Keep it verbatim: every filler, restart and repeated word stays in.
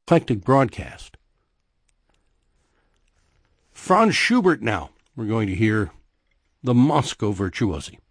eclectic broadcast. Franz Schubert now. We're going to hear the Moscow Virtuosi.